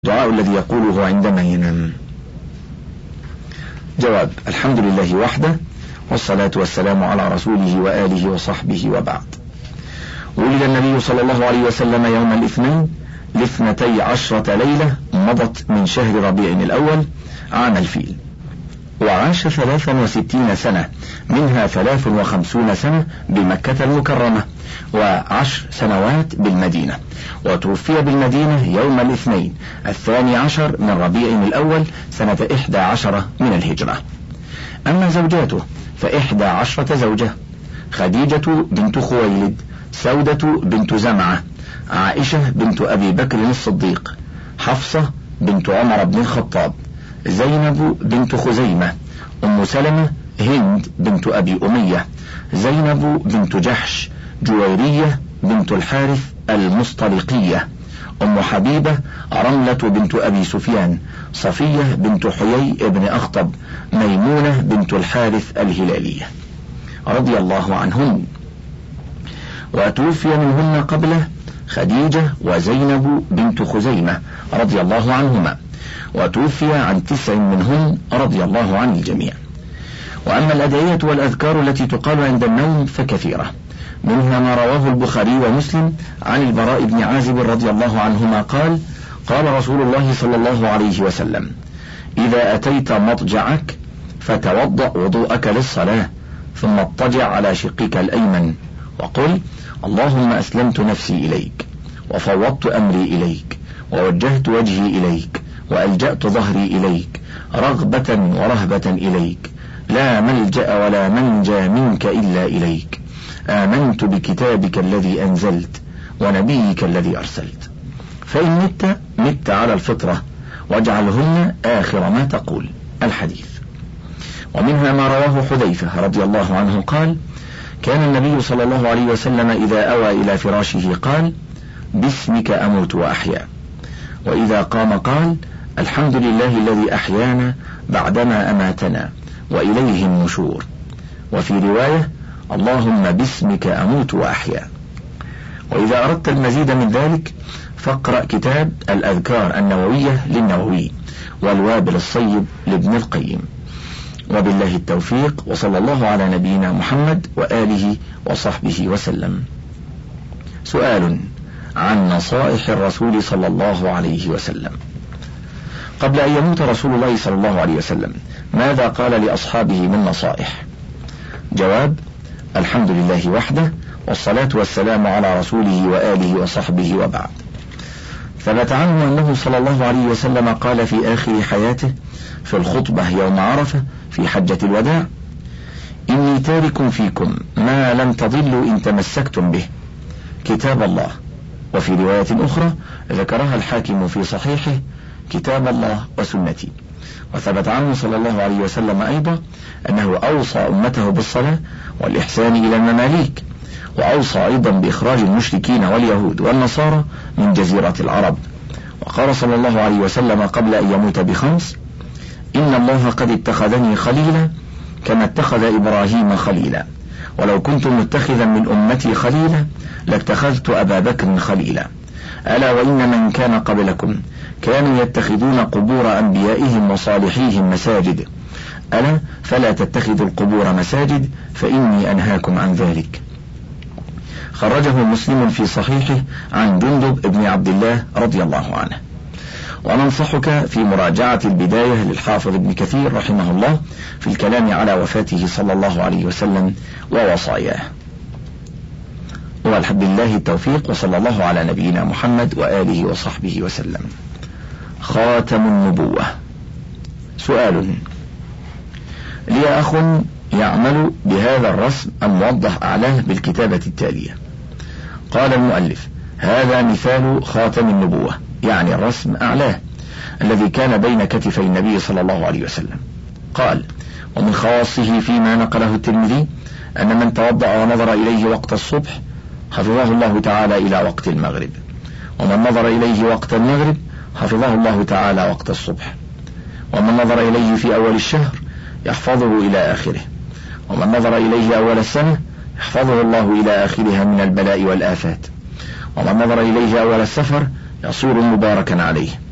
الدعاء الذي يقوله عندما ينام. جواب: الحمد لله وحده، والصلاة والسلام على رسوله وآله وصحبه، وبعد. ولد النبي صلى الله عليه وسلم يوم الاثنين ل12 ليلة مضت من شهر ربيع الأول عام الفيل، وعاش 63 سنة، منها 53 سنة بمكة المكرمة و10 سنوات بالمدينة، وتوفي بالمدينة يوم الاثنين 12 من ربيع الأول سنة 11 من الهجرة. أما زوجاته ف11 زوجة: خديجة بنت خويلد، سودة بنت زمعة، عائشة بنت أبي بكر الصديق، حفصة بنت عمر بن الخطاب، زينب بنت خزيمة، أم سلمة هند بنت أبي أمية، زينب بنت جحش، جويرية بنت الحارث المصطلقية، أم حبيبة رملة بنت أبي سفيان، صفية بنت حيي بن أخطب، ميمونة بنت الحارث الهلالية رضي الله عنهن. وتوفي منهن قبله خديجة وزينب بنت خزيمة رضي الله عنهما، وتوفي عن 9 منهن رضي الله عن الجميع. وأما الأدعية والأذكار التي تقال عند النوم فكثيرة، منها ما رواه البخاري ومسلم عن البراء بن عازب رضي الله عنهما قال: قال رسول الله صلى الله عليه وسلم: إذا أتيت مضجعك فتوضأ وضوءك للصلاة، ثم اضطجع على شقك الأيمن، وقل: اللهم أسلمت نفسي إليك، وفوضت أمري إليك، ووجهت وجهي إليك، وألجأت ظهري إليك، رغبة ورهبة إليك، لا ملجأ ولا منجى منك إلا إليك، آمنت بكتابك الذي أنزلت ونبيك الذي أرسلت، فإن مت على الفطرة، واجعلهن آخر ما تقول. الحديث. ومنها ما رواه حذيفة رضي الله عنه قال: كان النبي صلى الله عليه وسلم إذا أوى إلى فراشه قال: باسمك أموت وأحيا، وإذا قام قال: الحمد لله الذي أحيانا بعدما أماتنا وإليه النشور، وفي رواية: اللهم باسمك أموت وأحيا. وإذا أردت المزيد من ذلك فاقرأ كتاب الأذكار النووية للنووي، والوابل الصيب لابن القيم. وبالله التوفيق، وصلى الله على نبينا محمد وآله وصحبه وسلم. سؤال عن نصائح الرسول صلى الله عليه وسلم. قبل أن يموت رسول الله صلى الله عليه وسلم ماذا قال لأصحابه من نصائح؟ جواب: الحمد لله وحده، والصلاة والسلام على رسوله وآله وصحبه، وبعد. ثبت عنه أنه صلى الله عليه وسلم قال في آخر حياته في الخطبة يوم عرفة في حجة الوداع: إني تارك فيكم ما لم تضلوا إن تمسكتم به، كتاب الله. وفي رواية أخرى ذكرها الحاكم في صحيحه: كتاب الله وسنتي. وثبت عنه صلى الله عليه وسلم أيضا أنه أوصى أمته بالصلاة والإحسان إلى المماليك، وأوصى أيضا بإخراج المشركين واليهود والنصارى من جزيرة العرب. وقال صلى الله عليه وسلم قبل أن يموت ب5: إن الله قد اتخذني خليلا كما اتخذ إبراهيم خليلا، ولو كنت متخذا من أمتي خليلا لاتخذت أبا بكر خليلا، ألا وإن من كان قبلكم كانوا يتخذون قبور أنبيائهم وصالحيهم مساجد، ألا فلا تتخذوا القبور مساجد فإني أنهاكم عن ذلك. خرجه مسلم في صحيحه عن جندب بن عبد الله رضي الله عنه. وننصحك في مراجعة البداية للحافظ ابن كثير رحمه الله في الكلام على وفاته صلى الله عليه وسلم ووصاياه. والحمد لله التوفيق، وصلى الله على نبينا محمد وآله وصحبه وسلم. خاتم النبوة. سؤال: لي أخ يعمل بهذا الرسم الموضح أعلاه بالكتابة التالية. قال المؤلف: هذا مثال خاتم النبوة، يعني الرسم أعلاه الذي كان بين كتفي النبي صلى الله عليه وسلم. قال: ومن خواصه فيما نقله الترمذي أن من توضأ ونظر إليه وقت الصبح حفظه الله تعالى إلى وقت المغرب، ومن نظر إليه وقت المغرب حفظه الله تعالى وقت الصبح، ومن نظر إليه في أول الشهر يحفظه إلى آخره، ومن نظر إليه أول السنة يحفظه الله إلى آخرها من البلاء والآفات، ومن نظر إليه أول السفر يصير مباركا عليه.